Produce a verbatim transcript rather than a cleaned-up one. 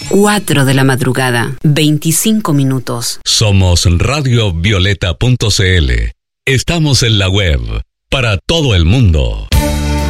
cuatro de la madrugada, veinticinco minutos. Somos radiovioleta punto c l. Estamos en la web para todo el mundo.